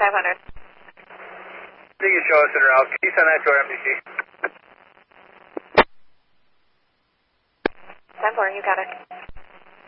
500. Think you show us in route. Can you send that to our MDC? 10-4, you got it.